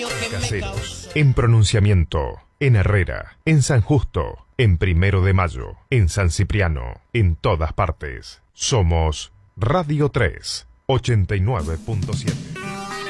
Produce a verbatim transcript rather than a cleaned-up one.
Caseros, en Pronunciamiento, en Herrera, en San Justo, en Primero de Mayo, en San Cipriano, en todas partes. Somos Radio tres, ochenta y nueve punto siete.